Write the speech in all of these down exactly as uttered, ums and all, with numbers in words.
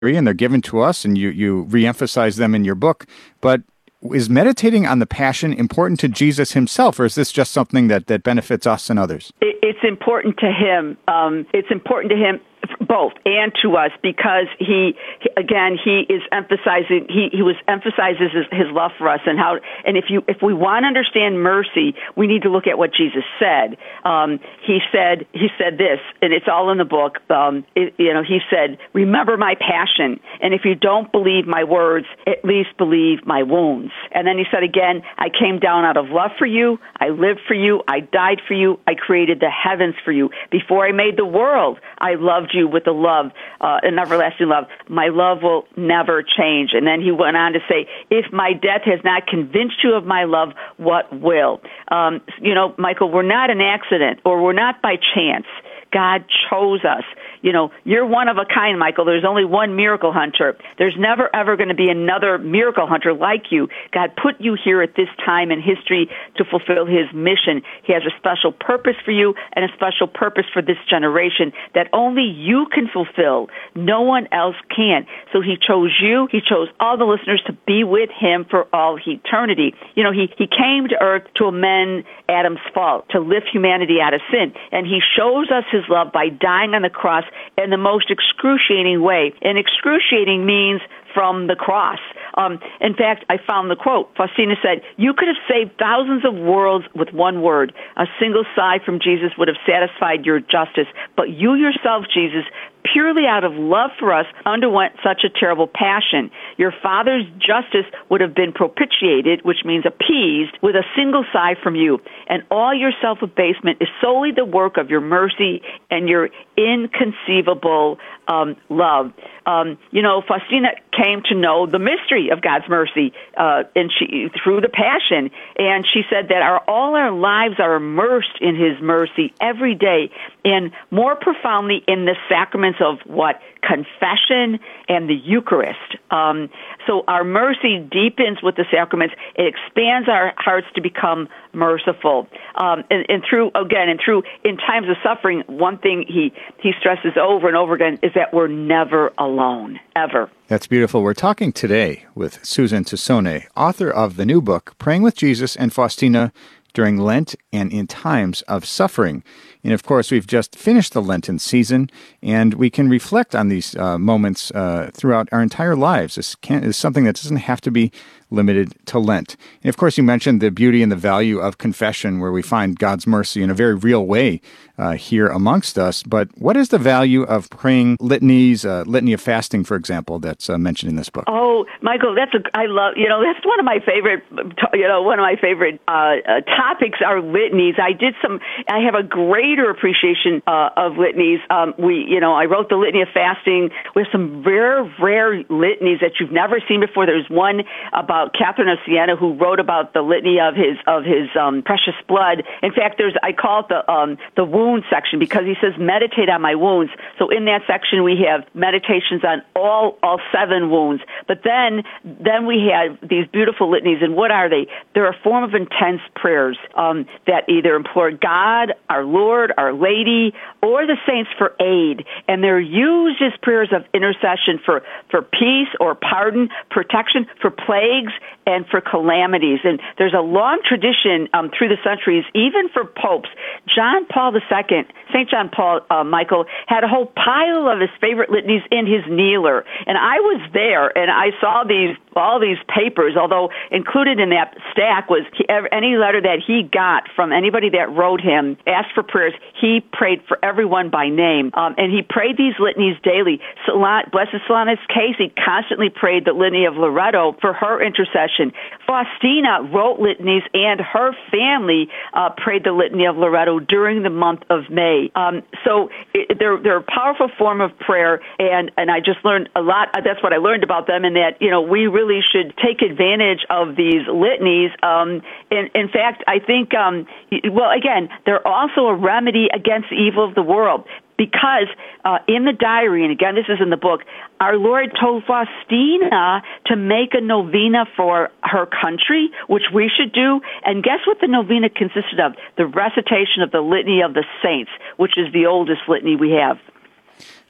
and they're given to us, and you, you reemphasize them in your book. But is meditating on the Passion important to Jesus himself, or is this just something that, that benefits us and others? It, it's important to him. Um, it's important to him, both, and to us, because he, again, he is emphasizing, he, he was emphasizes his, his love for us, and how, and if you, if we want to understand mercy, we need to look at what Jesus said. Um, he said, he said this, and it's all in the book. Um, it, you know, he said, "Remember my passion, and if you don't believe my words, at least believe my wounds." And then he said again, "I came down out of love for you. I lived for you. I died for you. I created the heavens for you. Before I made the world, I loved you with a love, uh, an everlasting love. My love will never change." And then he went on to say, "If my death has not convinced you of my love, what will?" Um, you know, Michael, we're not an accident, or we're not by chance. God chose us. You know, you're one of a kind, Michael. There's only one miracle hunter. There's never, ever going to be another miracle hunter like you. God put you here at this time in history to fulfill his mission. He has a special purpose for you and a special purpose for this generation that only you can fulfill. No one else can. So he chose you. He chose all the listeners to be with him for all eternity. You know, he, he came to earth to amend Adam's fault, to lift humanity out of sin. And he shows us his love by dying on the cross in the most excruciating way. And excruciating means from the cross. Um, in fact, I found the quote. Faustina said, "You could have saved thousands of worlds with one word. A single sigh from Jesus would have satisfied your justice. But you yourself, Jesus, purely out of love for us, underwent such a terrible passion. Your Father's justice would have been propitiated, which means appeased, with a single sigh from you. And all your self-abasement is solely the work of your mercy and your inconceivable um, love." Um, you know, Faustina came to know the mystery of God's mercy, uh, and she through the Passion. And she said that our all our lives are immersed in his mercy every day, and more profoundly in the sacraments of what? Confession and the Eucharist. Um, so our mercy deepens with the sacraments. It expands our hearts to become merciful. Um, and, and through, again, and through, in times of suffering, one thing he, he stresses over and over again is that we're never alone, ever. That's beautiful. We're talking today with Susan Tassone, author of the new book, Praying with Jesus and Faustina During Lent and in Times of Suffering. And of course, we've just finished the Lenten season, and we can reflect on these uh, moments uh, throughout our entire lives. This can, is something that doesn't have to be limited to Lent. And of course, you mentioned the beauty and the value of confession, where we find God's mercy in a very real way uh, here amongst us. But what is the value of praying litanies, uh, litany of fasting, for example, that's uh, mentioned in this book? Oh, Michael, that's a, I love, you know, that's one of my favorite, you know, one of my favorite uh, uh, topics are litanies. I did some, I have a greater appreciation uh, of litanies. Um, we, you know, I wrote the Litany of Fasting with some rare, rare litanies that you've never seen before. There's one about Catherine of Siena, who wrote about the litany of his of his um, precious blood. In fact, there's I call it the um, the wound section, because he says, "Meditate on my wounds." So in that section, we have meditations on all all seven wounds. But then then we have these beautiful litanies, and what are they? They're a form of intense prayers um, that either implore God, our Lord, Our Lady, or the saints for aid, and they're used as prayers of intercession for for peace or pardon, protection, for plagues, and for calamities. And there's a long tradition um, through the centuries, even for popes. John Paul the Second, Saint John Paul, uh, Michael, had a whole pile of his favorite litanies in his kneeler. And I was there, and I saw these all these papers, although included in that stack was he, any letter that he got from anybody that wrote him, asked for prayers. He prayed for everyone by name. Um, and he prayed these litanies daily. Sol- Blessed Solanus Casey constantly prayed the Litany of Loreto for her intercession. Faustina wrote litanies, and her family uh, prayed the Litany of Loreto during the month of May. Um, so it, they're, they're a powerful form of prayer, and, and I just learned a lot. That's what I learned about them, and that, you know, we really should take advantage of these litanies. Um, in, in fact, I think, um, well, again, they're also a remedy against the evil of the world. Because uh, in the diary, and again, this is in the book, our Lord told Faustina to make a novena for her country, which we should do. And guess what the novena consisted of? The recitation of the Litany of the Saints, which is the oldest litany we have.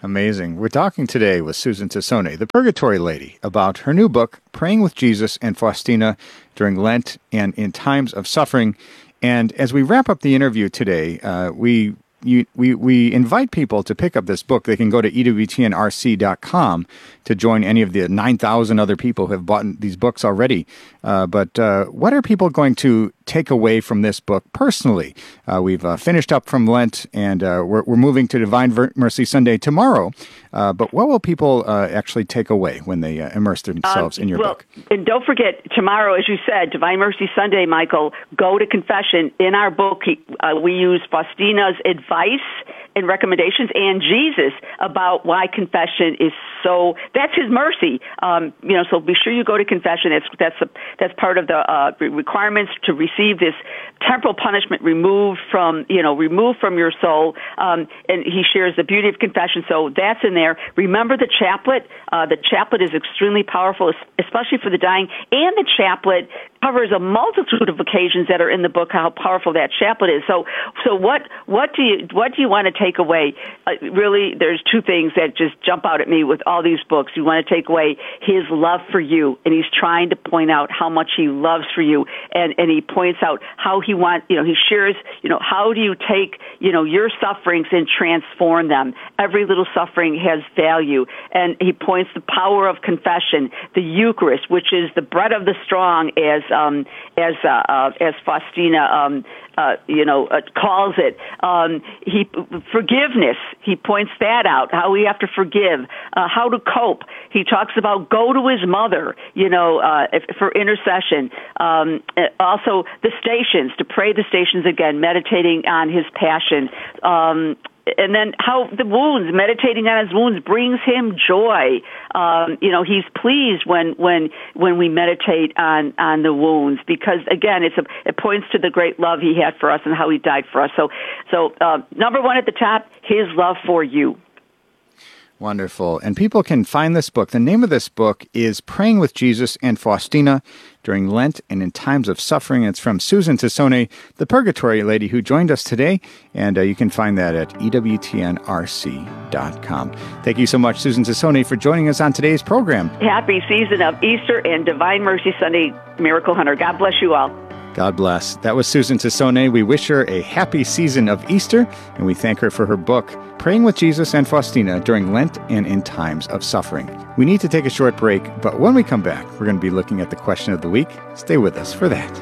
Amazing. We're talking today with Susan Tassone, the Purgatory Lady, about her new book, Praying with Jesus and Faustina During Lent and in Times of Suffering. And as we wrap up the interview today, uh, we you, we we invite people to pick up this book. They can go to E W T N R C dot com to join any of the nine thousand other people who have bought these books already. Uh, but uh, what are people going to take away from this book personally? Uh, we've uh, finished up from Lent, and uh, we're, we're moving to Divine Mercy Sunday tomorrow. Uh, but what will people uh, actually take away when they uh, immerse themselves um, in your well, book? And don't forget, tomorrow, as you said, Divine Mercy Sunday, Michael, go to confession. In our book, uh, we use Faustina's advice and recommendations and Jesus about why confession is so, that's his mercy. Um, you know, so be sure you go to confession. That's, that's, a, that's part of the uh, requirements to receive this temporal punishment removed from, you know, removed from your soul. Um, and he shares the beauty of confession. So that's in there. Remember the chaplet. Uh, the chaplet is extremely powerful, especially for the dying. And the chaplet covers a multitude of occasions that are in the book, how powerful that chaplet is. So, so what, what do you, what do you want to take away? Uh, really, there's two things that just jump out at me with all these books. You want to take away his love for you, and he's trying to point out how much he loves for you, and, and he points out how he wants, you know, he shares, you know, how do you take, you know, your sufferings and transform them? Every little suffering has value, and he points the power of confession, the Eucharist, which is the bread of the strong, as um, as uh, uh, as Faustina, um, uh, you know, uh, calls it. Um, he forgiveness. He points that out. How we have to forgive. Uh, how to cope. He talks about go to his mother. You know, uh, if, for intercession. Um, also, the stations, to pray the stations again, meditating on his passion. Um, And then how the wounds, meditating on his wounds brings him joy. Um, you know, he's pleased when, when, when we meditate on, on the wounds, because again, it's a, it points to the great love he had for us and how he died for us. So, so, uh, number one at the top, his love for you. Wonderful. And people can find this book. The name of this book is Praying with Jesus and Faustina During Lent and in Times of Suffering. It's from Susan Tassone, the Purgatory Lady, who joined us today. And uh, you can find that at E W T N R C dot com. Thank you so much, Susan Tassone, for joining us on today's program. Happy season of Easter and Divine Mercy Sunday, Miracle Hunter. God bless you all. God bless. That was Susan Tassone. We wish her a happy season of Easter, and we thank her for her book, Praying with Jesus and Faustina During Lent and in Times of Suffering. We need to take a short break, but when we come back, we're going to be looking at the question of the week. Stay with us for that.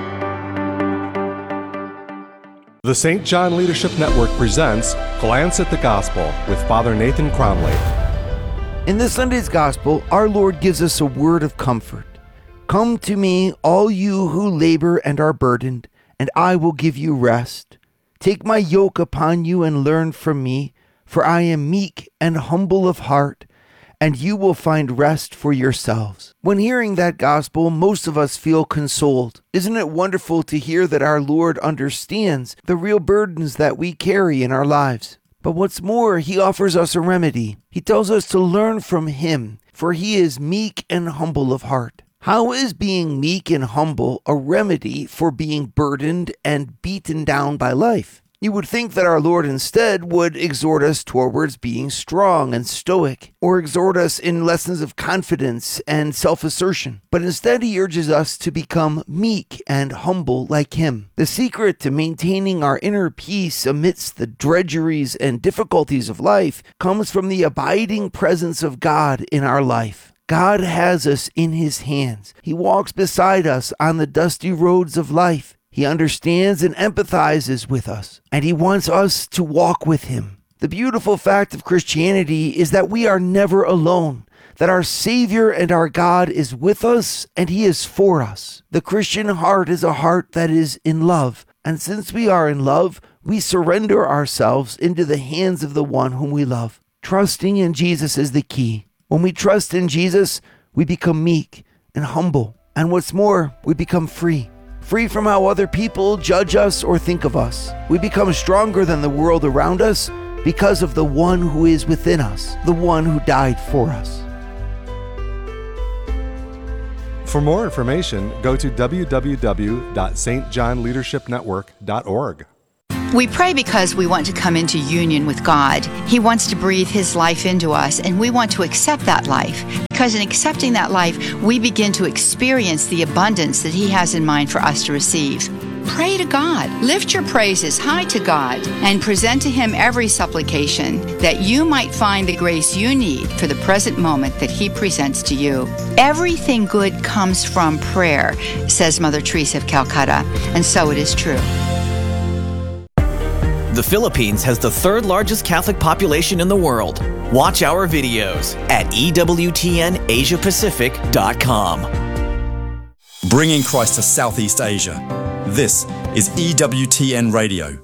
The Saint John Leadership Network presents Glance at the Gospel with Father Nathan Cromley. In this Sunday's Gospel, our Lord gives us a word of comfort. Come to me, all you who labor and are burdened, and I will give you rest. Take my yoke upon you and learn from me, for I am meek and humble of heart, and you will find rest for yourselves. When hearing that gospel, most of us feel consoled. Isn't it wonderful to hear that our Lord understands the real burdens that we carry in our lives? But what's more, he offers us a remedy. He tells us to learn from him, for he is meek and humble of heart. How is being meek and humble a remedy for being burdened and beaten down by life? You would think that our Lord instead would exhort us towards being strong and stoic, or exhort us in lessons of confidence and self-assertion. But instead he urges us to become meek and humble like him. The secret to maintaining our inner peace amidst the drudgeries and difficulties of life comes from the abiding presence of God in our life. God has us in his hands. He walks beside us on the dusty roads of life. He understands and empathizes with us, and he wants us to walk with him. The beautiful fact of Christianity is that we are never alone, that our Savior and our God is with us, and he is for us. The Christian heart is a heart that is in love, and since we are in love, we surrender ourselves into the hands of the one whom we love. Trusting in Jesus is the key. When we trust in Jesus, we become meek and humble. And what's more, we become free. Free from how other people judge us or think of us. We become stronger than the world around us because of the one who is within us, the one who died for us. For more information, go to w w w dot s t john leadership network dot org. We pray because we want to come into union with God. He wants to breathe His life into us, and we want to accept that life. Because in accepting that life, we begin to experience the abundance that He has in mind for us to receive. Pray to God. Lift your praises high to God and present to Him every supplication that you might find the grace you need for the present moment that He presents to you. Everything good comes from prayer, says Mother Teresa of Calcutta, and so it is true. The Philippines has the third largest Catholic population in the world. Watch our videos at E W T N Asia Pacific dot com. Bringing Christ to Southeast Asia. This is E W T N Radio.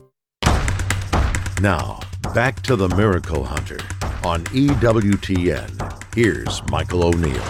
Now, back to the Miracle Hunter on E W T N. Here's Michael O'Neill.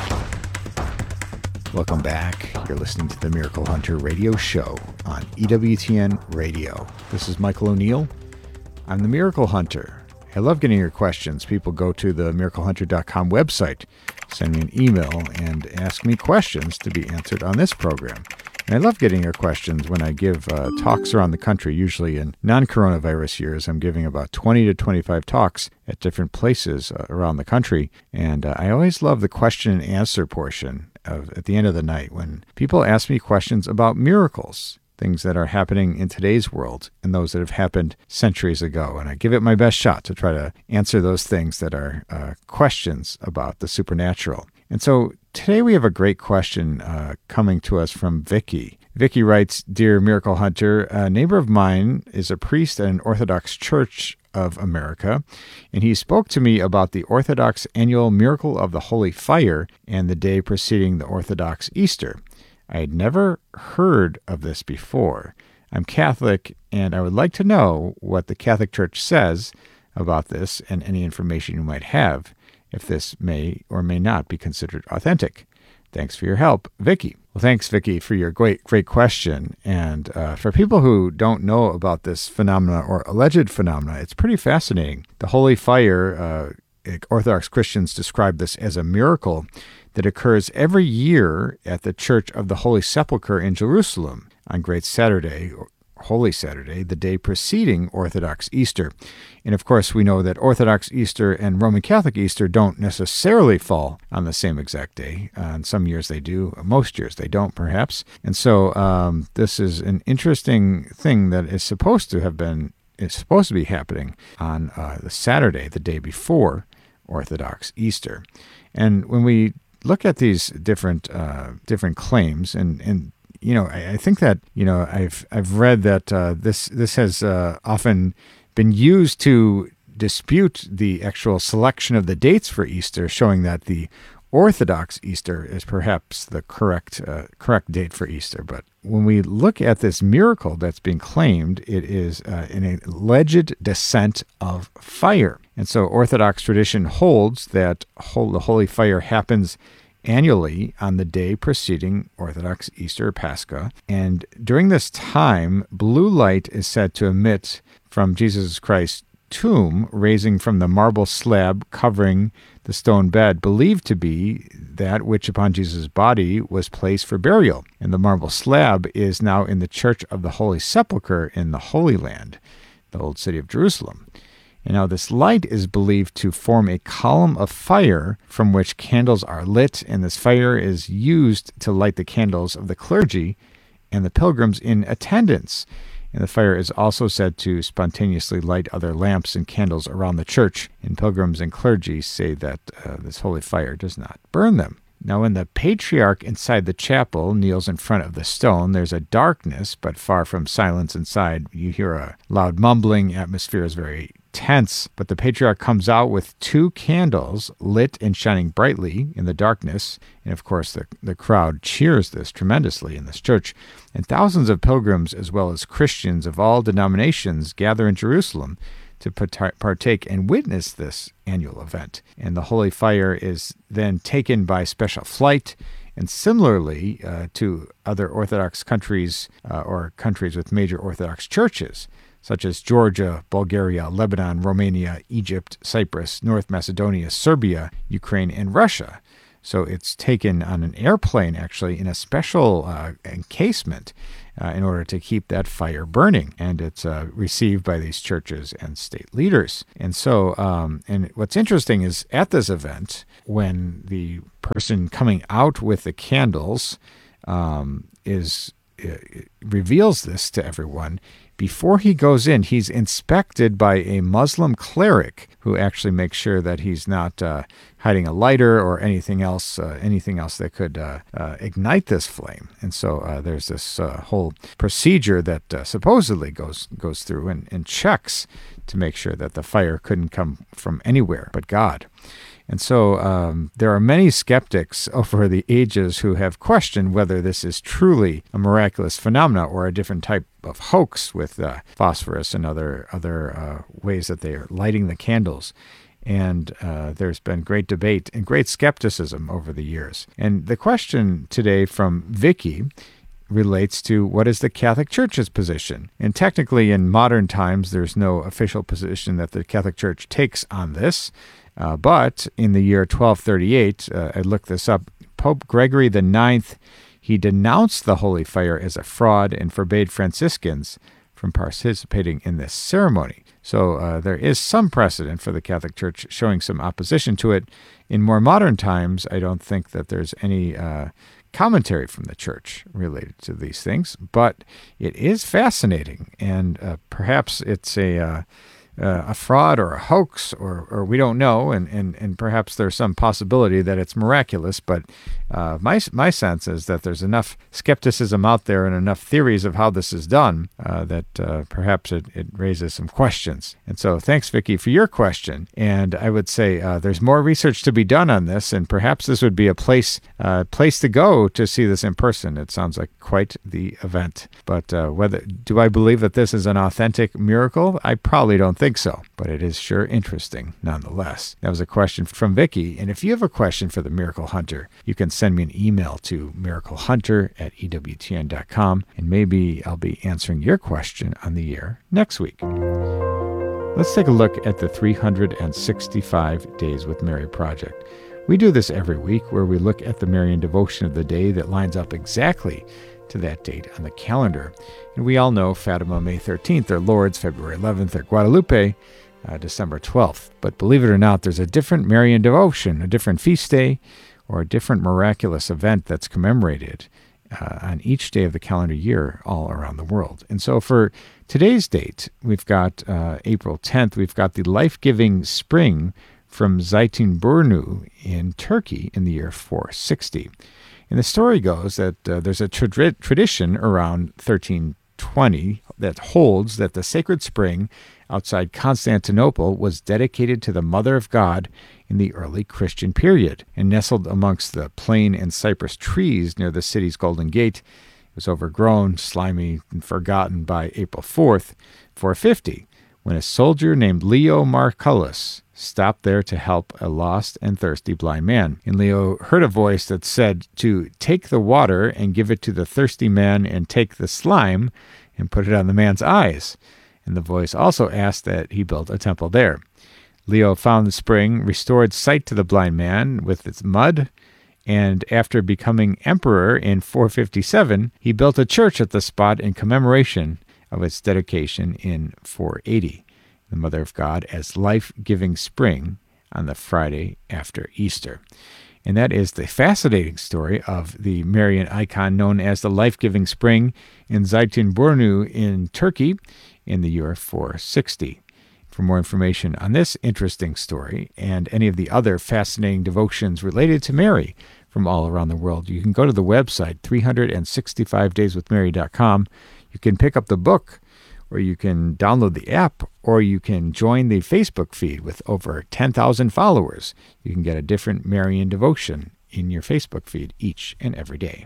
Welcome back. You're listening to the Miracle Hunter radio show on E W T N Radio. This is Michael O'Neill. I'm the Miracle Hunter. I love getting your questions. People go to the miracle hunter dot com website, send me an email, and ask me questions to be answered on this program. And I love getting your questions when I give uh, talks around the country. Usually in non-coronavirus years, I'm giving about twenty to twenty-five talks at different places uh, around the country. And uh, I always love the question and answer portion of at the end of the night when people ask me questions about miracles, things that are happening in today's world and those that have happened centuries ago. And I give it my best shot to try to answer those things that are uh, questions about the supernatural. And so today we have a great question uh, coming to us from Vicky. Vicky writes, Dear Miracle Hunter, a neighbor of mine is a priest at an Orthodox Church of America, and he spoke to me about the Orthodox annual Miracle of the Holy Fire and the day preceding the Orthodox Easter. I had never heard of this before. I'm Catholic, and I would like to know what the Catholic Church says about this and any information you might have, if this may or may not be considered authentic. Thanks for your help, Vicky. Well, thanks, Vicky, for your great, great question. And uh, for people who don't know about this phenomena or alleged phenomena, it's pretty fascinating. The Holy Fire, uh, Orthodox Christians describe this as a miracle that occurs every year at the Church of the Holy Sepulchre in Jerusalem on Great Saturday, or Holy Saturday, the day preceding Orthodox Easter. And of course, we know that Orthodox Easter and Roman Catholic Easter don't necessarily fall on the same exact day. Uh, and some years they do, most years they don't, perhaps. And so um, this is an interesting thing that is supposed to have been, is supposed to be happening on uh, the Saturday, the day before Orthodox Easter. And when we look at these different uh, different claims, and, and you know, I, I think that, you know, I've I've read that uh, this this has uh, often been used to dispute the actual selection of the dates for Easter, showing that the Orthodox Easter is perhaps the correct uh, correct date for Easter. But when we look at this miracle that's being claimed, it is uh, an alleged descent of fire. And so Orthodox tradition holds that the Holy Fire happens annually on the day preceding Orthodox Easter or Pascha. And during this time, blue light is said to emit from Jesus Christ's tomb, raising from the marble slab covering the stone bed, believed to be that which upon Jesus' body was placed for burial. And the marble slab is now in the Church of the Holy Sepulchre in the Holy Land, the old city of Jerusalem. And now this light is believed to form a column of fire from which candles are lit, and this fire is used to light the candles of the clergy and the pilgrims in attendance. And the fire is also said to spontaneously light other lamps and candles around the church, and pilgrims and clergy say that uh, this holy fire does not burn them. Now, when the patriarch inside the chapel kneels in front of the stone, there's a darkness, but far from silence inside. You hear a loud mumbling. Atmosphere is very tense, but the patriarch comes out with two candles lit and shining brightly in the darkness. And of course, the, the crowd cheers this tremendously in this church. And thousands of pilgrims, as well as Christians of all denominations, gather in Jerusalem to partake and witness this annual event. And the holy fire is then taken by special flight. And similarly uh, to other Orthodox countries uh, or countries with major Orthodox churches, such as Georgia, Bulgaria, Lebanon, Romania, Egypt, Cyprus, North Macedonia, Serbia, Ukraine, and Russia. So it's taken on an airplane, actually, in a special uh, encasement, uh, in order to keep that fire burning. And it's uh, received by these churches and state leaders. And so, um, and what's interesting is at this event, when the person coming out with the candles um, is uh, reveals this to everyone, before he goes in, he's inspected by a Muslim cleric who actually makes sure that he's not uh, hiding a lighter or anything else, uh, anything else that could uh, uh, ignite this flame. And so uh, there's this uh, whole procedure that uh, supposedly goes goes through and, and checks to make sure that the fire couldn't come from anywhere but God. And so um, there are many skeptics over the ages who have questioned whether this is truly a miraculous phenomena or a different type of hoax with uh, phosphorus and other other uh, ways that they are lighting the candles. And uh, there's been great debate and great skepticism over the years. And the question today from Vicky relates to what is the Catholic Church's position. And technically in modern times, there's no official position that the Catholic Church takes on this. Uh, but in the year twelve thirty-eight, uh, I looked this up, Pope Gregory the Ninth, he denounced the holy fire as a fraud and forbade Franciscans from participating in this ceremony. So uh, there is some precedent for the Catholic Church showing some opposition to it. In more modern times, I don't think that there's any uh, commentary from the Church related to these things, but it is fascinating, and uh, perhaps it's a... Uh, Uh, a fraud or a hoax, or, or we don't know, and, and, and perhaps there's some possibility that it's miraculous, but uh, my my sense is that there's enough skepticism out there and enough theories of how this is done uh, that uh, perhaps it, it raises some questions. And so thanks, Vicki, for your question. And I would say uh, there's more research to be done on this, and perhaps this would be a place uh, place to go to see this in person. It sounds like quite the event. But uh, whether do I believe that this is an authentic miracle? I probably don't think so, but it is sure interesting nonetheless. That was a question from Vicky, and if you have a question for the Miracle Hunter, you can send me an email to miraclehunter at E W T N dot com, and maybe I'll be answering your question on the air next week. Let's take a look at the three hundred sixty-five Days with Mary project. We do this every week, where we look at the Marian devotion of the day that lines up exactly to that date on the calendar. And we all know Fatima, May thirteenth, or Lourdes, February eleventh, or Guadalupe, uh, December twelfth. But believe it or not, there's a different Marian devotion, a different feast day, or a different miraculous event that's commemorated uh, on each day of the calendar year all around the world. And so for today's date, we've got uh, April tenth, we've got the life-giving spring from Zeytinburnu in Turkey in the year four sixty. And the story goes that uh, there's a tra- tradition around thirteen twenty that holds that the sacred spring outside Constantinople was dedicated to the Mother of God in the early Christian period. And nestled amongst the plane and cypress trees near the city's Golden Gate, it was overgrown, slimy, and forgotten by April fourth, four fifty, when a soldier named Leo Marcullus stopped there to help a lost and thirsty blind man. And Leo heard a voice that said to take the water and give it to the thirsty man, and take the slime and put it on the man's eyes. And the voice also asked that he build a temple there. Leo found the spring, restored sight to the blind man with its mud, and after becoming emperor in four fifty-seven, he built a church at the spot in commemoration of its dedication in four eighty. The Mother of God as life-giving spring on the Friday after Easter. And that is the fascinating story of the Marian icon known as the life-giving spring in Zeytinburnu in Turkey in the year four sixty. For more information on this interesting story and any of the other fascinating devotions related to Mary from all around the world, you can go to the website three hundred sixty-five days with mary dot com. You can pick up the book, or you can download the app, or you can join the Facebook feed with over ten thousand followers. You can get a different Marian devotion in your Facebook feed each and every day.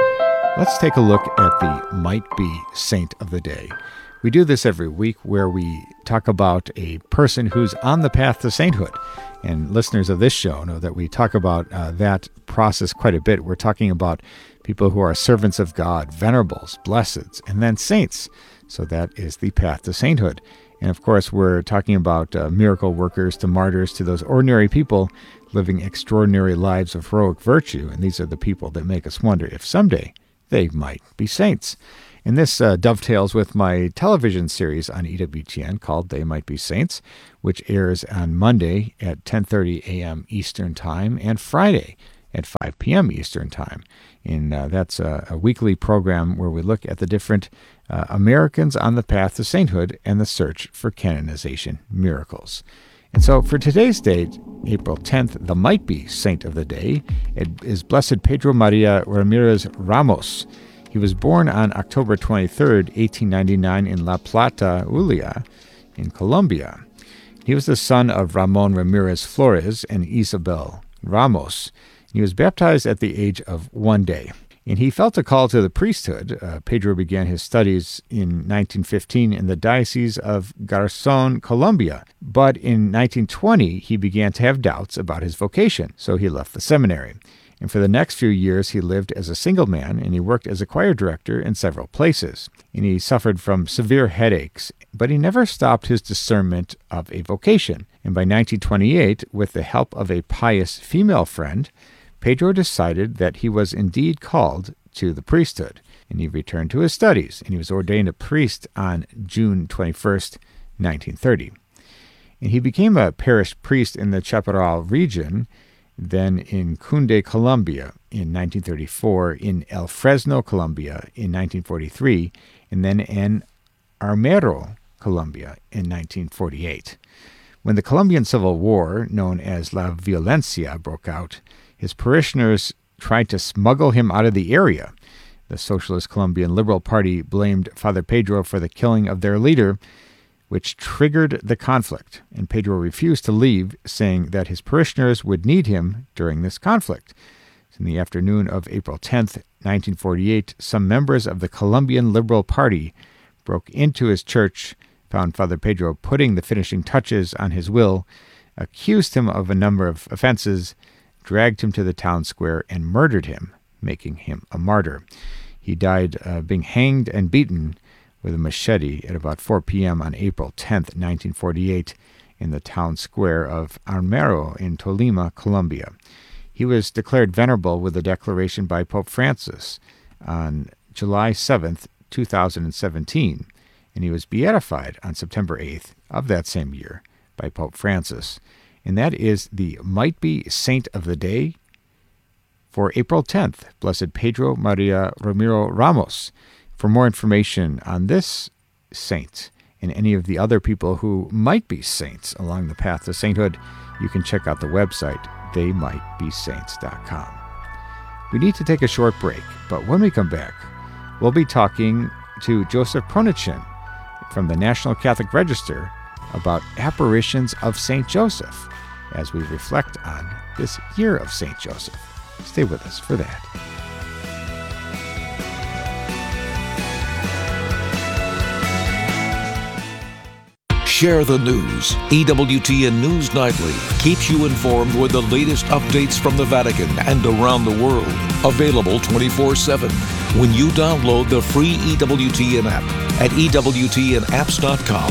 Let's take a look at the Might Be Saint of the Day. We do this every week, where we talk about a person who's on the path to sainthood. And listeners of this show know that we talk about uh, that process quite a bit. We're talking about people who are servants of God, venerables, blesseds, and then saints. So that is the path to sainthood. And of course, we're talking about uh, miracle workers to martyrs to those ordinary people living extraordinary lives of heroic virtue. And these are the people that make us wonder if someday they might be saints. And this uh, dovetails with my television series on E W T N called They Might Be Saints, which airs on Monday at ten thirty a.m. Eastern Time and Friday at five p.m. Eastern Time. And uh, that's a, a weekly program where we look at the different uh, Americans on the path to sainthood and the search for canonization miracles. And so for today's date, April tenth, the might-be saint of the day is Blessed Pedro Maria Ramirez Ramos. He was born on October twenty-third, eighteen ninety-nine in La Plata, Zulia, in Colombia. He was the son of Ramon Ramirez Flores and Isabel Ramos. He was baptized at the age of one day, and he felt a call to the priesthood. Uh, Pedro began his studies in nineteen fifteen in the Diocese of Garzón, Colombia, but in nineteen twenty he began to have doubts about his vocation, so he left the seminary. And for the next few years he lived as a single man, and he worked as a choir director in several places. And he suffered from severe headaches, but he never stopped his discernment of a vocation. And by nineteen twenty-eight, with the help of a pious female friend, Pedro decided that he was indeed called to the priesthood, and he returned to his studies, and he was ordained a priest on June twenty-first, nineteen thirty. And he became a parish priest in the Chaparral region, then in Cunde, Colombia in nineteen thirty-four, in El Fresno, Colombia in nineteen forty-three, and then in Armero, Colombia in nineteen forty-eight. When the Colombian Civil War, known as La Violencia, broke out, his parishioners tried to smuggle him out of the area. The Socialist Colombian Liberal Party blamed Father Pedro for the killing of their leader, which triggered the conflict, and Pedro refused to leave, saying that his parishioners would need him during this conflict. In the afternoon of April tenth, nineteen forty-eight, some members of the Colombian Liberal Party broke into his church, found Father Pedro putting the finishing touches on his will, accused him of a number of offenses, dragged him to the town square, and murdered him, making him a martyr. He died uh, being hanged and beaten with a machete at about four p.m. on April tenth, nineteen forty-eight, in the town square of Armero in Tolima, Colombia. He was declared venerable with a declaration by Pope Francis on July seventh, two thousand seventeen, and he was beatified on September eighth of that same year by Pope Francis. And that is the might-be saint of the day for April tenth, Blessed Pedro Maria Ramiro Ramos. For more information on this saint and any of the other people who might be saints along the path to sainthood, you can check out the website, they might be saints dot com. We need to take a short break, but when we come back, we'll be talking to Joseph Pronichin from the National Catholic Register about apparitions of Saint Joseph as we reflect on this year of Saint Joseph. Stay with us for that. Share the news. E W T N News Nightly keeps you informed with the latest updates from the Vatican and around the world. Available twenty-four seven when you download the free E W T N app at E W T N apps dot com.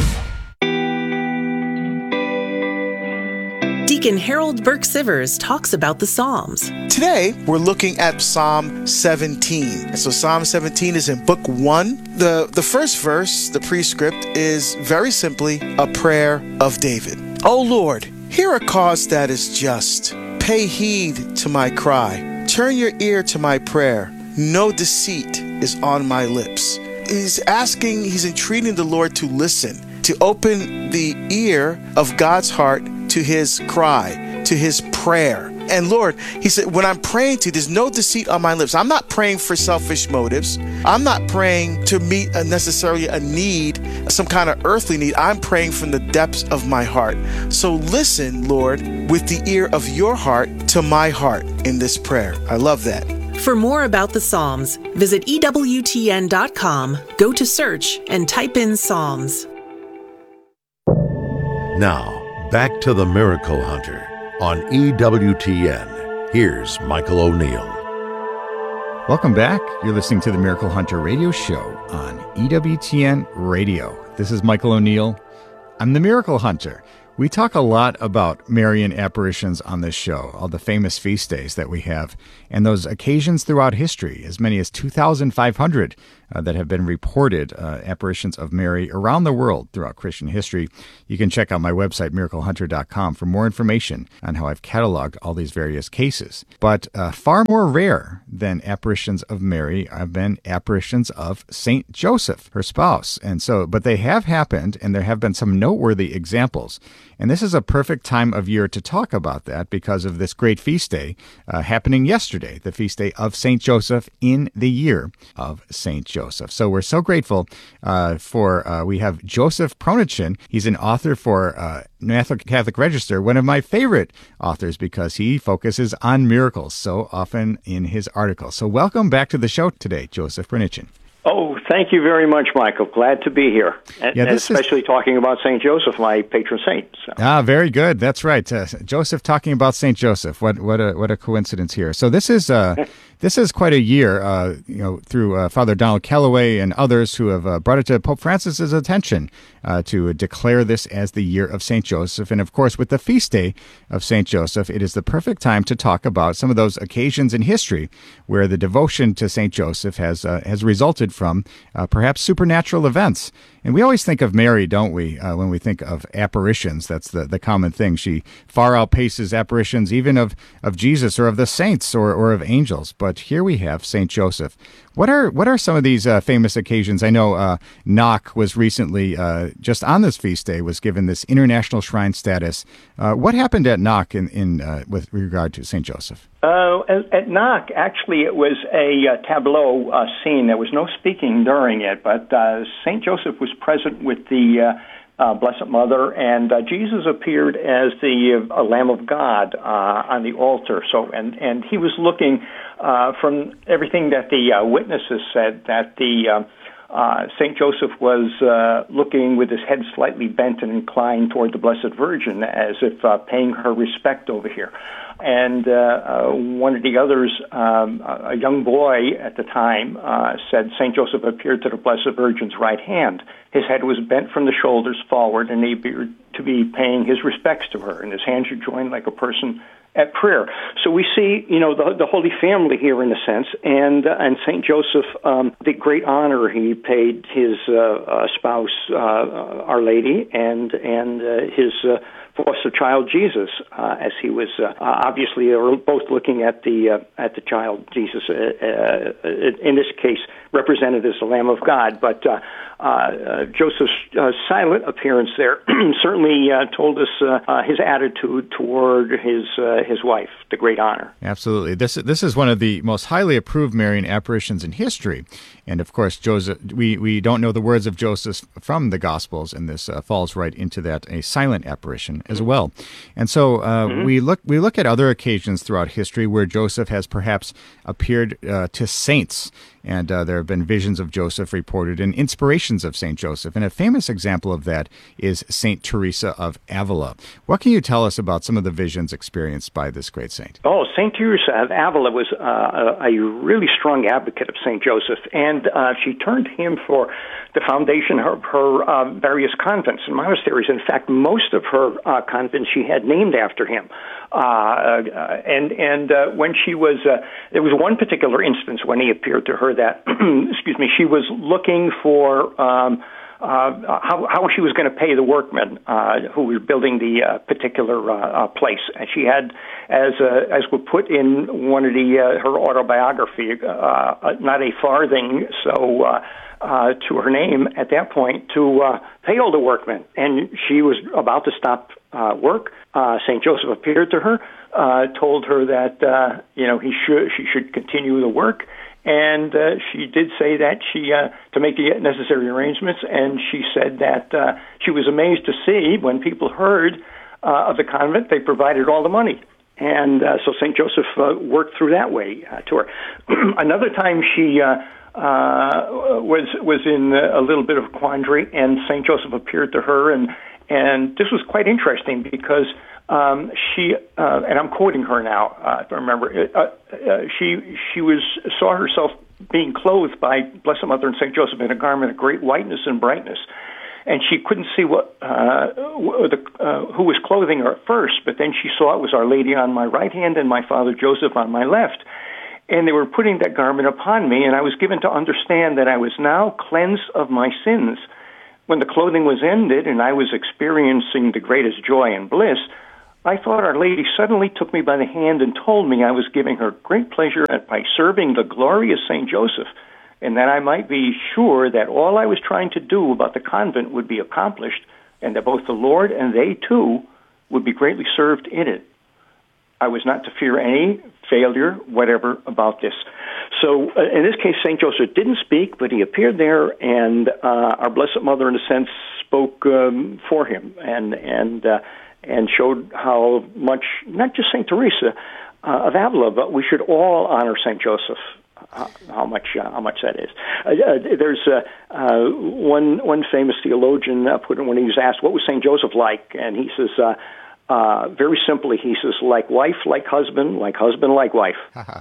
Deacon Harold Burke Sivers talks about the Psalms. Today, we're looking at Psalm seventeen. So Psalm seventeen is in Book one. The, the first verse, the prescript, is very simply a prayer of David. O Lord, hear a cause that is just. Pay heed to my cry. Turn your ear to my prayer. No deceit is on my lips. He's asking, he's entreating the Lord to listen, to open the ear of God's heart to his cry, to his prayer. And Lord, he said, when I'm praying to you, there's no deceit on my lips. I'm not praying for selfish motives. I'm not praying to meet a necessarily a need, some kind of earthly need. I'm praying from the depths of my heart. So listen, Lord, with the ear of your heart to my heart in this prayer. I love that. For more about the Psalms, visit E W T N dot com, go to search, and type in Psalms. Now, back to the Miracle Hunter on E W T N. Here's Michael O'Neill. Welcome back. You're listening to the Miracle Hunter radio show on E W T N Radio. This is Michael O'Neill. I'm the Miracle Hunter. We talk a lot about Marian apparitions on this show, all the famous feast days that we have, and those occasions throughout history, as many as two thousand five hundred uh, that have been reported, uh, apparitions of Mary around the world throughout Christian history. You can check out my website, miracle hunter dot com, for more information on how I've cataloged all these various cases. But uh, far more rare than apparitions of Mary have been apparitions of Saint Joseph, her spouse. And so, but they have happened, and there have been some noteworthy examples. And this is a perfect time of year to talk about that because of this great feast day uh, happening yesterday, the feast day of Saint Joseph in the year of Saint Joseph. So we're so grateful uh, for, uh, we have Joseph Pronichin. He's an author for uh, Catholic Register, one of my favorite authors because he focuses on miracles so often in his articles. So welcome back to the show today, Joseph Pronichin. Oh, thank you very much, Michael. Glad to be here, and, yeah, and especially is... talking about Saint Joseph, my patron saint. So. Ah, very good. That's right, uh, Joseph talking about Saint Joseph. What what a what a coincidence here. So this is uh, this is quite a year, uh, you know, through uh, Father Donald Calloway and others who have uh, brought it to Pope Francis's attention uh, to declare this as the year of Saint Joseph. And of course, with the feast day of Saint Joseph, it is the perfect time to talk about some of those occasions in history where the devotion to Saint Joseph has uh, has resulted from uh, perhaps supernatural events. And we always think of Mary, don't we, uh, when we think of apparitions. That's the, the common thing. She far outpaces apparitions even of, of Jesus or of the saints or, or of angels. But here we have Saint Joseph. What are what are some of these uh, famous occasions? I know uh, Knock was recently, uh, just on this feast day, was given this international shrine status. Uh, what happened at Knock in, in uh, with regard to Saint Joseph? Uh, at, at Knock, actually, it was a uh, tableau uh, scene. There was no speaking during it, but uh, Saint Joseph was present with the uh, uh, Blessed Mother, and uh, Jesus appeared as the uh, Lamb of God uh, on the altar. So, and and he was looking uh, from everything that the uh, witnesses said that the uh, Uh, Saint Joseph was uh, looking with his head slightly bent and inclined toward the Blessed Virgin as if uh, paying her respect over here. And uh, uh, one of the others, um, a young boy at the time, uh, said Saint Joseph appeared to the Blessed Virgin's right hand. His head was bent from the shoulders forward, and he appeared to be paying his respects to her, and his hands were joined like a person at prayer. So we see, you know, the, the Holy Family here in a sense, and uh, and Saint Joseph, um, the great honor he paid his uh, uh, spouse, uh, Our Lady, and and uh, his uh, foster child Jesus, uh, as he was uh, obviously both looking at the uh, at the child Jesus, uh, uh, in this case represented as the Lamb of God, but uh, uh, Joseph's uh, silent appearance there certainly uh, told us uh, uh, his attitude toward his uh, his wife, the great honor. Absolutely. This this is one of the most highly approved Marian apparitions in history. And of course, Joseph, we, we don't know the words of Joseph from the Gospels, and this uh, falls right into that, a silent apparition as well. And so uh, mm-hmm. we look we look at other occasions throughout history where Joseph has perhaps appeared uh, to saints. And uh, there have been visions of Joseph reported and inspirations of Saint Joseph. And a famous example of that is Saint Teresa of Avila. What can you tell us about some of the visions experienced by this great saint? Oh, Saint Teresa of Avila was uh, a really strong advocate of Saint Joseph, and uh, she turned to him for the foundation of her uh, various convents and monasteries. In fact, most of her uh, convents she had named after him. Uh, uh, and and uh, when she was, uh, there was one particular instance when he appeared to her that, excuse me, she was looking for um, uh, how, how she was going to pay the workmen uh, who were building the uh, particular uh, uh, place. And she had, as uh, as was put in one of the uh, her autobiography, uh, not a farthing. So. Uh, Uh, to her name at that point to uh, pay all the workmen. And she was about to stop uh, work. Uh, Saint Joseph appeared to her, uh, told her that uh, you know he should she should continue the work, and uh, she did say that she uh, to make the necessary arrangements. And she said that uh, she was amazed to see when people heard uh, of the convent, they provided all the money. And uh, so Saint Joseph uh, worked through that way uh, to her. Another time she. Uh, Uh, was was in a little bit of a quandary, and Saint Joseph appeared to her, and and this was quite interesting because um, she uh, and I'm quoting her now, uh, if I remember, uh, uh, she she was saw herself being clothed by Blessed Mother and Saint Joseph in a garment of great whiteness and brightness, and she couldn't see what uh, the, uh, who was clothing her at first, but then she saw it was Our Lady on my right hand and my Father Joseph on my left. And they were putting that garment upon me, and I was given to understand that I was now cleansed of my sins. When the clothing was ended and I was experiencing the greatest joy and bliss, I thought Our Lady suddenly took me by the hand and told me I was giving her great pleasure by serving the glorious Saint Joseph, and that I might be sure that all I was trying to do about the convent would be accomplished, and that both the Lord and they, too, would be greatly served in it. I was not to fear any failure, whatever, about this. So uh, in this case, Saint Joseph didn't speak, but he appeared there, and uh, our Blessed Mother, in a sense, spoke um, for him and and uh, and showed how much, not just Saint Teresa uh, of Avila, but we should all honor Saint Joseph. How, how much uh, how much that is. Uh, uh, there's uh, uh, one one famous theologian uh, put it when he was asked what was Saint Joseph like, and he says. Uh, Uh, very simply, he says, like wife, like husband, like husband, like wife.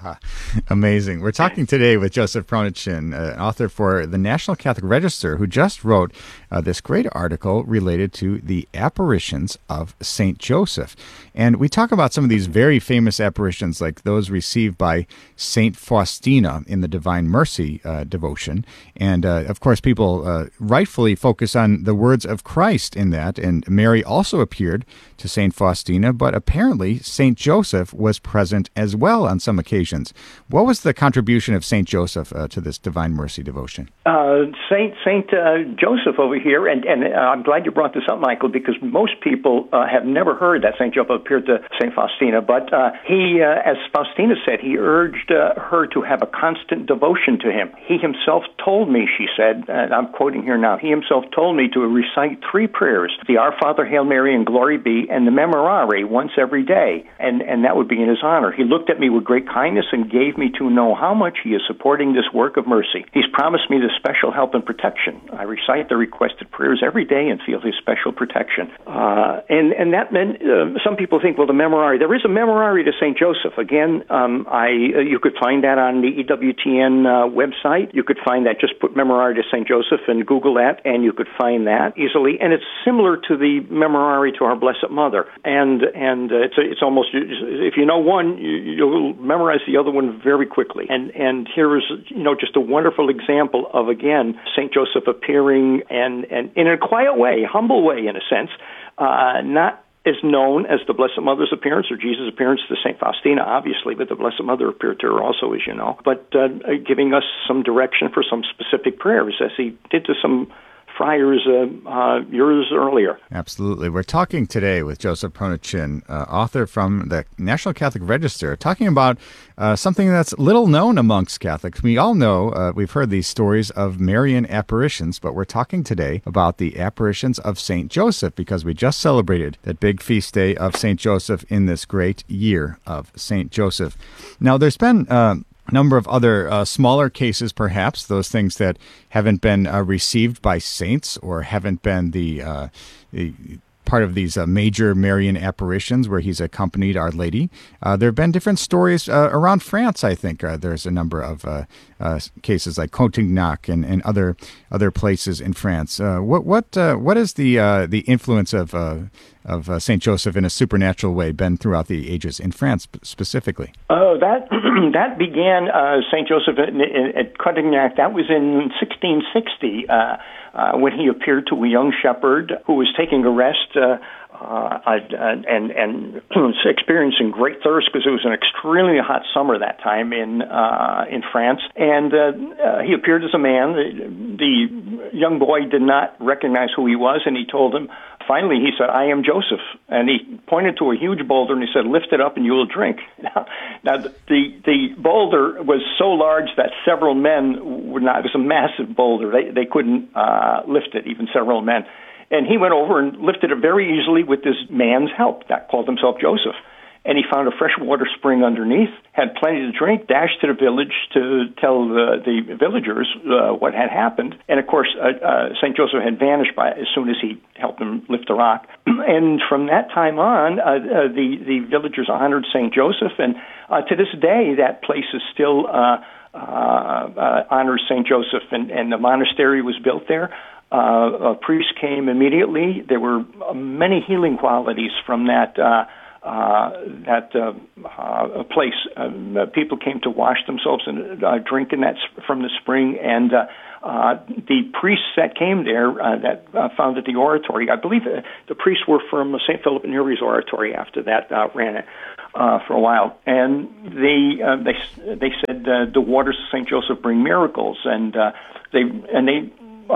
Amazing. We're talking today with Joseph Pronichin, uh, author for the National Catholic Register, who just wrote uh, this great article related to the apparitions of Saint Joseph. And we talk about some of these very famous apparitions, like those received by Saint Faustina in the Divine Mercy uh, devotion. And, uh, of course, people uh, rightfully focus on the words of Christ in that. And Mary also appeared to Saint Faustina, but apparently Saint Joseph was present as well on some occasions. What was the contribution of Saint Joseph uh, to this Divine Mercy devotion? Uh, Saint Saint uh, Joseph over here, and, and uh, I'm glad you brought this up, Michael, because most people uh, have never heard that Saint Joseph appeared to Saint Faustina, but uh, he, uh, as Faustina said, he urged uh, her to have a constant devotion to him. He himself told me, she said, and I'm quoting here now, he himself told me to recite three prayers, the Our Father, Hail Mary, and Glory Be, and the Memorare once every day, and, and that would be in his honor. He looked at me with great kindness and gave me to know how much he is supporting this work of mercy. He's promised me this special help and protection. I recite the requested prayers every day and feel his special protection. Uh, and, and that meant, uh, some people think, well, the Memorare, there is a Memorare to Saint Joseph. Again, um, I uh, you could find that on the E W T N uh, website. You could find that, just put Memorare to Saint Joseph and Google that, and you could find that easily. And it's similar to the Memorare to our Blessed Mother. And and uh, it's it's almost, if you know one, you, you'll memorize the other one very quickly. And and here is, you know, just a wonderful example of, again, Saint Joseph appearing and, and in a quiet way, humble way in a sense, uh, not as known as the Blessed Mother's appearance or Jesus' appearance to Saint Faustina, obviously, but the Blessed Mother appeared to her also, as you know, but uh, giving us some direction for some specific prayers, as he did to some friars uh, uh, years earlier. Absolutely. We're talking today with Joseph Pronichin, uh, author from the National Catholic Register, talking about uh, something that's little known amongst Catholics. We all know, uh, we've heard these stories of Marian apparitions, but we're talking today about the apparitions of Saint Joseph, because we just celebrated that big feast day of Saint Joseph in this great year of Saint Joseph. Now, there's been Uh, number of other uh, smaller cases, perhaps, those things that haven't been uh, received by saints or haven't been the, uh, the part of these uh, major Marian apparitions where he's accompanied Our Lady. Uh, there have been different stories uh, around France, I think. Uh, there's a number of uh, uh, cases like Contignac and, and other other places in France. Uh, what what uh, what is the uh, the influence of uh, of uh, Saint Joseph in a supernatural way been throughout the ages in France specifically? Oh, that that began uh, Saint Joseph at, at Contignac. That was in sixteen sixty uh, uh, when he appeared to a young shepherd who was taking a rest uh, uh, and and experiencing great thirst because it was an extremely hot summer that time in uh, in France. And uh, uh, he appeared as a man. The, the young boy did not recognize who he was, and he told him. Finally, he said, "I am Joseph," and he pointed to a huge boulder and he said, "Lift it up and you will drink." Now, now the the boulder was so large that several men would not. It was a massive boulder; they they couldn't uh, lift it, even several men. And he went over and lifted it very easily with this man's help that called himself Joseph. And he found a freshwater spring underneath, had plenty to drink, dashed to the village to tell the, the villagers uh, what had happened. And, of course, uh, uh, Saint Joseph had vanished by as soon as he helped him lift the rock. And from that time on, uh, uh, the, the villagers honored Saint Joseph. And uh, to this day, that place is still uh, uh, uh, honors Saint Joseph. And, and the monastery was built there. Uh, a priest came immediately. There were many healing qualities from that uh uh, that uh, uh, place. Um, uh, people came to wash themselves and uh, drink in that sp- from the spring, and uh, uh, the priests that came there uh, that uh, founded the oratory, I believe uh, the priests were from Saint Philip Neri's oratory after that, uh, ran it uh, for a while, and they uh, they they said uh, the waters of Saint Joseph bring miracles, and uh, they and they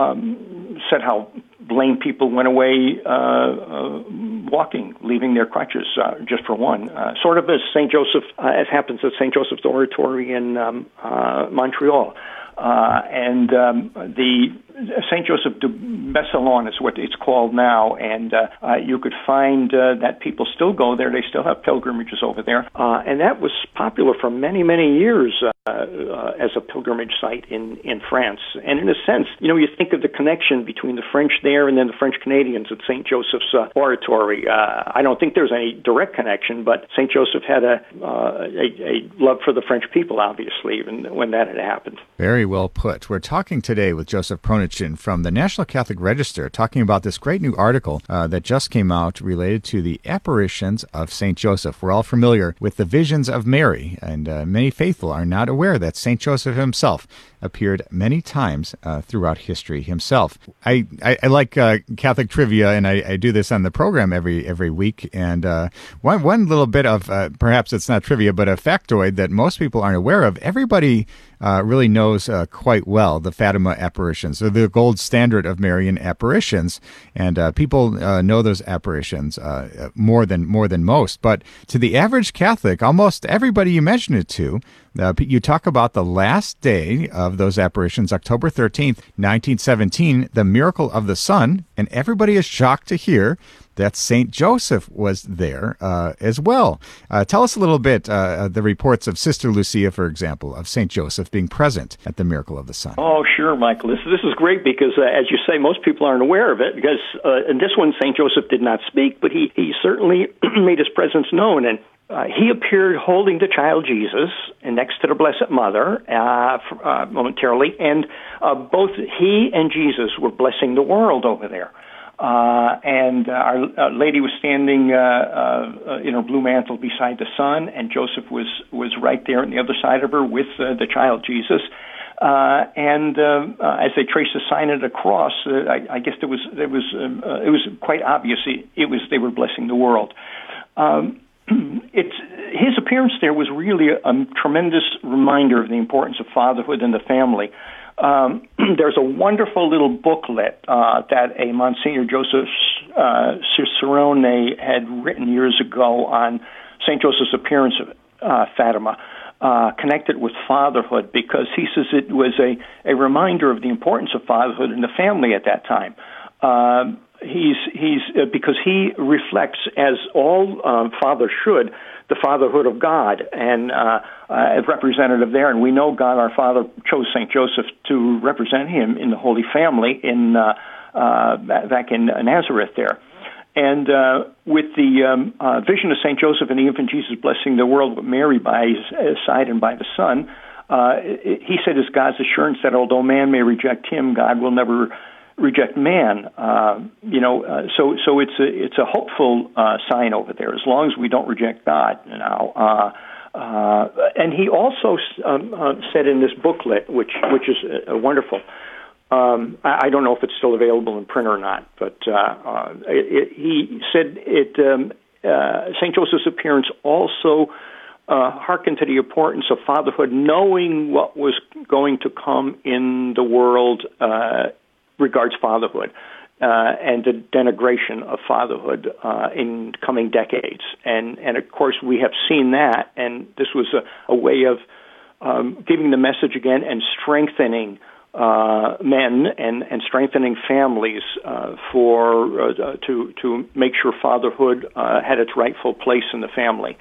um, said how lame people went away uh, uh, walking, leaving their crutches, uh, just for one. Uh, sort of as Saint Joseph, uh, as happens at Saint Joseph's Oratory in um, uh, Montreal. Uh, and um, the Saint Joseph de Bessalon is what it's called now, and uh, uh, you could find uh, that people still go there. They still have pilgrimages over there, uh, and that was popular for many, many years uh, uh, as a pilgrimage site in, in France. And in a sense, you know, you think of the connection between the French there and then the French Canadians at Saint Joseph's uh, Oratory. Uh, I don't think there's any direct connection, but Saint Joseph had a, uh, a, a love for the French people, obviously, even when that had happened. Very well put. We're talking today with Joseph Pronichin from the National Catholic Register, talking about this great new article uh, that just came out related to the apparitions of Saint Joseph. We're all familiar with the visions of Mary, and uh, many faithful are not aware that Saint Joseph himself appeared many times uh, throughout history himself. I, I, I like uh, Catholic trivia, and I, I do this on the program every every week. And uh, one one little bit of, uh, perhaps it's not trivia, but a factoid that most people aren't aware of. Everybody uh, really knows uh, quite well the Fatima apparitions, or the gold standard of Marian apparitions, and uh, people uh, know those apparitions uh, more than more than most. But to the average Catholic, almost everybody you mention it to, Uh, you talk about the last day of those apparitions, October thirteenth, nineteen seventeen, the miracle of the sun, and everybody is shocked to hear that Saint Joseph was there uh, as well. Uh, tell us a little bit, uh, the reports of Sister Lucia, for example, of Saint Joseph being present at the miracle of the sun. Oh, sure, Michael. This, this is great because, uh, as you say, most people aren't aware of it because uh, in this one, Saint Joseph did not speak, but he, he certainly made his presence known. And Uh, he appeared holding the child Jesus and next to the Blessed Mother uh, f- uh, momentarily, and uh, both he and Jesus were blessing the world over there. Uh, and uh, Our uh, Lady was standing uh, uh, in her blue mantle beside the sun, and Joseph was, was right there on the other side of her with uh, the child Jesus. Uh, and uh, uh, as they traced the sign of the cross, uh, I, I guess there was there was um, uh, it was quite obvious it, it was they were blessing the world. Um, It's his appearance there was really a, a tremendous reminder of the importance of fatherhood and the family. Um, there's a wonderful little booklet uh, that a Monsignor Joseph uh, Cicerone had written years ago on Saint Joseph's appearance of uh, Fatima, uh, connected with fatherhood, because he says it was a, a reminder of the importance of fatherhood in the family at that time. Um, He's he's uh, because he reflects, as all um, fathers should, the fatherhood of God, and uh, uh, as representative there. And we know God, our Father, chose Saint Joseph to represent Him in the Holy Family in uh, uh, back in Nazareth there. And uh, with the um, uh, vision of Saint Joseph and the infant Jesus blessing the world with Mary by his side and by the Son, uh, he said, "Is God's assurance that although man may reject Him, God will never reject man." Uh, you know, uh, so so it's a it's a hopeful uh, sign over there. As long as we don't reject God, now. Uh, uh, and he also um, uh, said in this booklet, which which is uh, wonderful. Um, I, I don't know if it's still available in print or not, but uh, uh, it, it, he said it. Um, uh, Saint Joseph's appearance also uh, hearkened to the importance of fatherhood, knowing what was going to come in the world. Uh, regards fatherhood uh, and the denigration of fatherhood uh, in coming decades. And, and, of course, we have seen that, and this was a, a way of um, giving the message again and strengthening uh, men and, and strengthening families uh, for uh, to, to make sure fatherhood uh, had its rightful place in the family.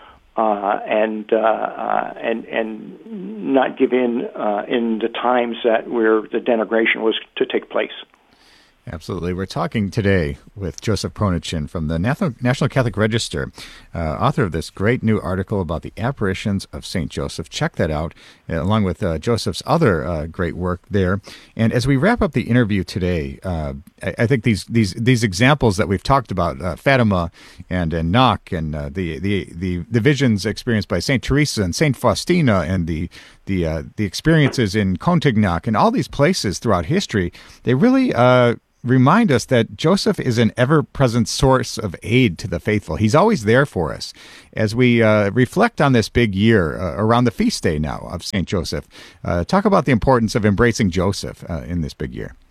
Uh, and uh, uh, and and not give in uh, in the times that where the denigration was to take place. Absolutely. We're talking today with Joseph Pronichin from the National Catholic Register, uh, author of this great new article about the apparitions of Saint Joseph. Check that out, uh, along with uh, Joseph's other uh, great work there. And as we wrap up the interview today, uh, I, I think these these these examples that we've talked about, uh, Fatima and and Knock, and uh, the, the the the visions experienced by Saint Teresa and Saint Faustina, and the the uh, the experiences in Contignac and all these places throughout history, they really uh, remind us that Joseph is an ever-present source of aid to the faithful. He's always there for us. As we uh, reflect on this big year uh, around the feast day now of Saint Joseph, uh, talk about the importance of embracing Joseph uh, in this big year.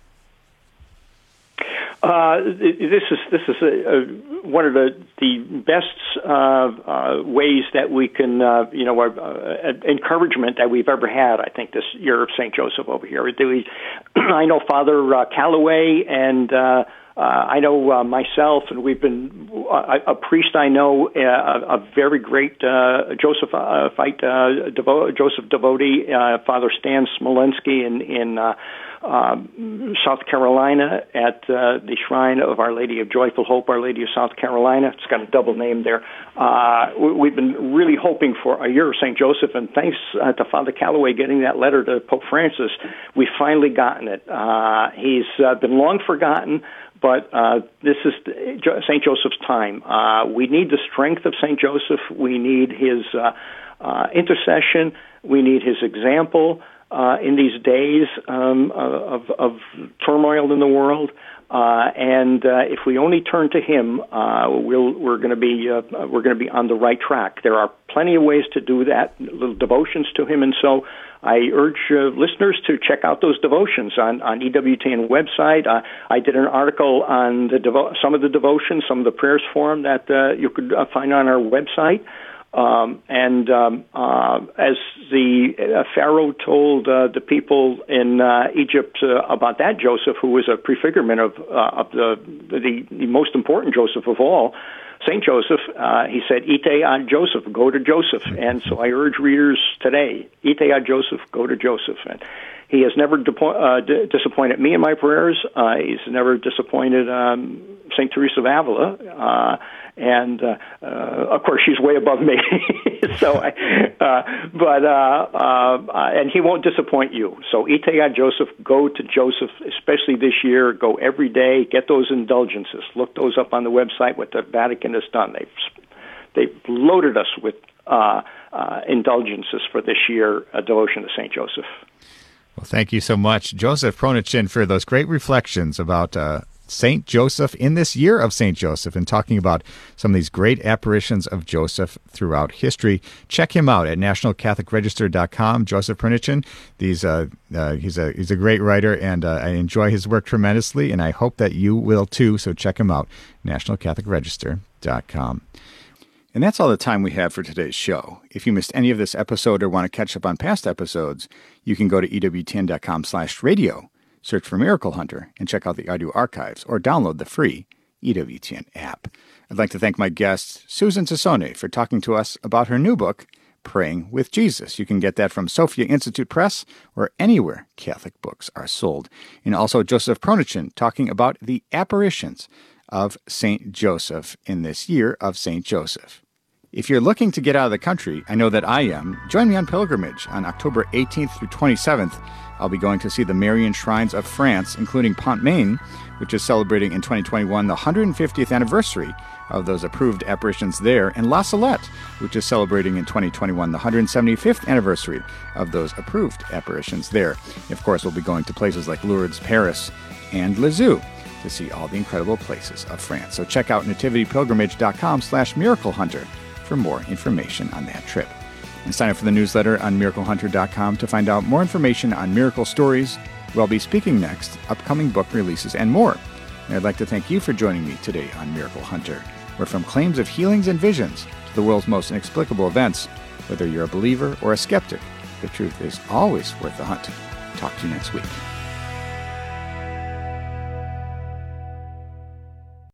Uh, this is this is a, a, one of the the best uh, uh, ways that we can, uh, you know, uh, encouragement that we've ever had. I think this year of Saint Joseph over here. We, I know Father uh, Calloway, and uh, uh, I know uh, myself, and we've been uh, a priest. I know uh, a very great uh, Joseph uh, fight uh, devo- Joseph devotee, uh, Father Stan Smolensky in in. Uh, Uh, South Carolina at uh, the Shrine of Our Lady of Joyful Hope, Our Lady of South Carolina. It's got a double name there. Uh, we've been really hoping for a year of Saint Joseph, and thanks uh, to Father Calloway getting that letter to Pope Francis, we've finally gotten it. Uh, he's uh, been long forgotten, but uh, this is Saint Joseph's time. Uh, we need the strength of Saint Joseph. We need his uh, uh, intercession. We need his example. Uh, in these days um, of, of turmoil in the world, uh, and uh, if we only turn to him, uh, we'll, we're going to be uh, we're going to be on the right track. There are plenty of ways to do that, little devotions to him, and so I urge uh, listeners to check out those devotions on on E W T N website. Uh, I did an article on the devo- some of the devotions, some of the prayers for him that uh, you could uh, find on our website. Um, and um, uh, as the uh, Pharaoh told uh, the people in uh, Egypt uh, about that Joseph, who was a prefigurement of, uh, of the, the the most important Joseph of all, Saint Joseph, uh, he said, "Ite ad Joseph, go to Joseph." And so I urge readers today, "Ite ad Joseph, go to Joseph." And he has never depo- uh, d- disappointed me in my prayers. Uh, he's never disappointed um, Saint Teresa of Avila. Uh, And, uh, uh, of course, she's way above me. so, I, uh, but, uh, uh, and he won't disappoint you. So, Ite ad Joseph, go to Joseph, especially this year. Go every day. Get those indulgences. Look those up on the website, what the Vatican has done. They've, they've loaded us with uh, uh, indulgences for this year, a devotion to Saint Joseph. Well, thank you so much, Joseph Pronichin, for those great reflections about uh Saint Joseph in this year of Saint Joseph, and talking about some of these great apparitions of Joseph throughout history. Check him out at national catholic register dot com. Joseph Pronichin, these, uh, uh, he's a he's a great writer, and uh, I enjoy his work tremendously, and I hope that you will too. So check him out, national catholic register dot com. And that's all the time we have for today's show. If you missed any of this episode or want to catch up on past episodes, you can go to E W T N dot com slash radio. Search for Miracle Hunter and check out the audio archives, or download the free E W T N app. I'd like to thank my guest, Susan Tassone, for talking to us about her new book, Praying with Jesus. You can get that from Sophia Institute Press or anywhere Catholic books are sold. And also Joseph Pronichin talking about the apparitions of Saint Joseph in this year of Saint Joseph. If you're looking to get out of the country, I know that I am, join me on pilgrimage on October eighteenth through twenty-seventh. I'll be going to see the Marian Shrines of France, including Pont-Main, which is celebrating in twenty twenty-one the one hundred fiftieth anniversary of those approved apparitions there, and La Salette, which is celebrating in twenty twenty-one the one hundred seventy-fifth anniversary of those approved apparitions there. And of course, we'll be going to places like Lourdes, Paris, and Lisieux to see all the incredible places of France. So check out nativity pilgrimage dot com slash miracle hunter for more information on that trip. And sign up for the newsletter on miracle hunter dot com to find out more information on miracle stories, where I'll be speaking next, upcoming book releases, and more. And I'd like to thank you for joining me today on Miracle Hunter, where from claims of healings and visions to the world's most inexplicable events, whether you're a believer or a skeptic, the truth is always worth the hunt. Talk to you next week.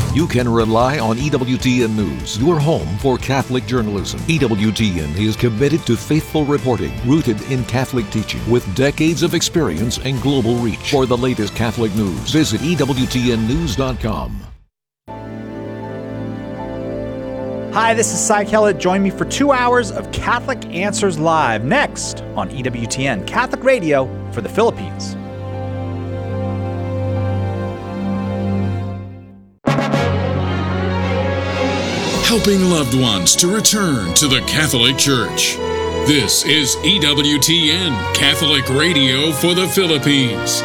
You can rely on E W T N News, your home for Catholic journalism. E W T N is committed to faithful reporting, rooted in Catholic teaching, with decades of experience and global reach. For the latest Catholic news, visit E W T N news dot com. Hi, this is Cy Kellett. Join me for two hours of Catholic Answers Live next on E W T N, Catholic Radio for the Philippines. Helping loved ones to return to the Catholic Church. This is E W T N, Catholic Radio for the Philippines.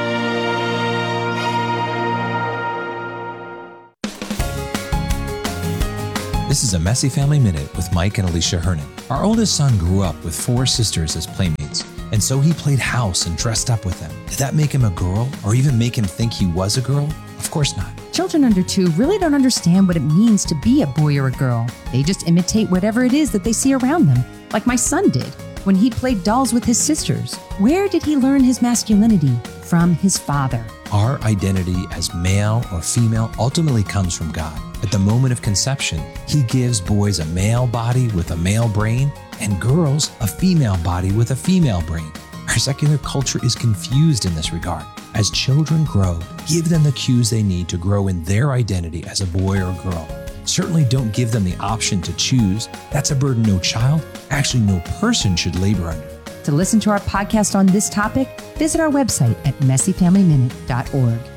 This is a Messy Family Minute with Mike and Alicia Hernan. Our oldest son grew up with four sisters as playmates, and so he played house and dressed up with them. Did that make him a girl, or even make him think he was a girl? Of course not. Children under two really don't understand what it means to be a boy or a girl. They just imitate whatever it is that they see around them, like my son did when he played dolls with his sisters. Where did he learn his masculinity? From his father. Our identity as male or female ultimately comes from God. At the moment of conception, He gives boys a male body with a male brain and girls a female body with a female brain. Our secular culture is confused in this regard. As children grow, give them the cues they need to grow in their identity as a boy or a girl. Certainly don't give them the option to choose. That's a burden no child, actually no person, should labor under. To listen to our podcast on this topic, visit our website at messy family minute dot org.